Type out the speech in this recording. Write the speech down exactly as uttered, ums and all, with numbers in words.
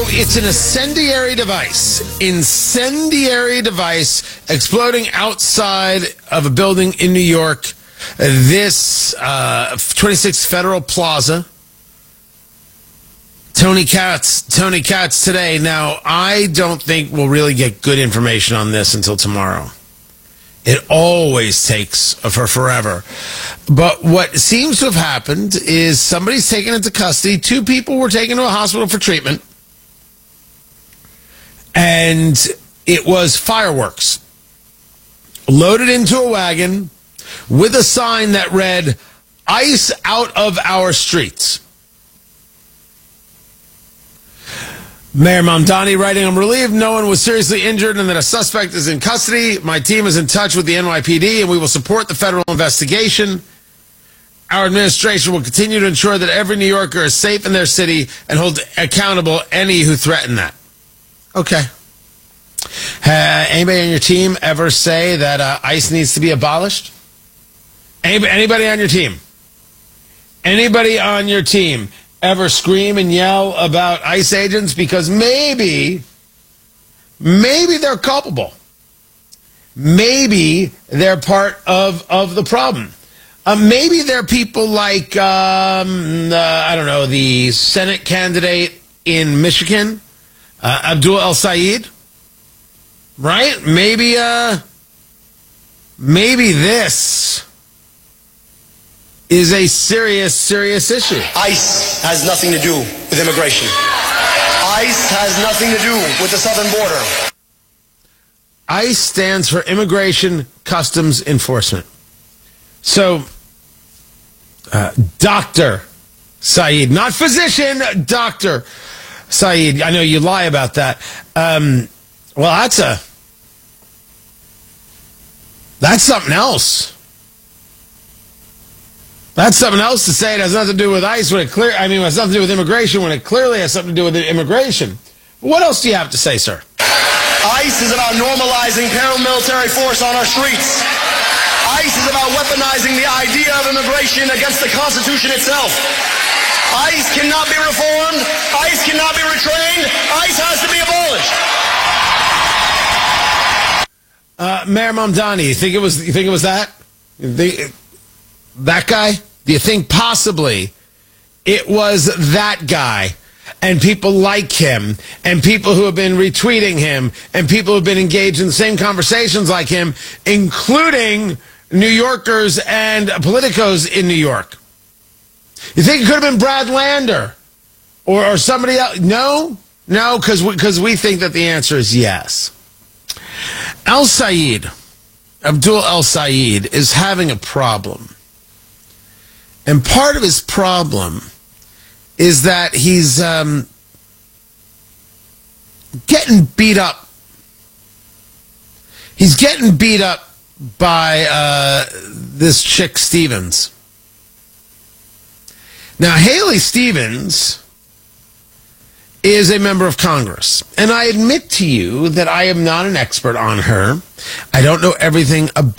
it's an incendiary device. Incendiary device exploding outside of a building in New York. This uh, twenty-six Federal Plaza. Tony Katz, Tony Katz today. Now, I don't think we'll really get good information on this until tomorrow. It always takes for forever. But what seems to have happened is somebody's taken into custody. Two people were taken to a hospital for treatment. And it was fireworks loaded into a wagon with a sign that read, "Ice out of our streets." Mayor Mamdani writing, "I'm relieved no one was seriously injured and that a suspect is in custody. My team is in touch with the N Y P D and we will support the federal investigation. Our administration will continue to ensure that every New Yorker is safe in their city and hold accountable any who threaten that." Okay. Uh, anybody on your team ever say that uh, ICE needs to be abolished? Anybody, anybody on your team? Anybody on your team ever scream and yell about ICE agents because maybe, maybe they're culpable. Maybe they're part of, of the problem. Uh, maybe they're people like, um, uh, I don't know, the Senate candidate in Michigan, uh, Abdul El-Sayed, right? Maybe, uh, maybe this is a serious, serious issue. ICE has nothing to do with immigration. ICE has nothing to do with the southern border. ICE stands for Immigration Customs Enforcement. So, uh, Doctor Saeed, not physician, Doctor Saeed. I know you lie about that. Um, well, that's a, that's something else. That's something else to say. It has nothing to do with ICE when it clear. I mean, it has nothing to do with immigration when it clearly has something to do with immigration. What else do you have to say, sir? ICE is about normalizing paramilitary force on our streets. ICE is about weaponizing the idea of immigration against the Constitution itself. ICE cannot be reformed. ICE cannot be retrained. ICE has to be abolished. Uh, Mayor Mamdani, you think it was? You think it was that? The, that guy? Do you think possibly it was that guy and people like him and people who have been retweeting him and people who have been engaged in the same conversations like him, including New Yorkers and politicos in New York? You think it could have been Brad Lander or, or somebody else? No, no, because we, 'cause we think that the answer is yes. El-Sayed, Abdul El-Sayed, is having a problem. And part of his problem is that he's um, getting beat up. He's getting beat up by uh, this chick Stevens. Now, Haley Stevens is a member of Congress. And I admit to you that I am not an expert on her. I don't know everything about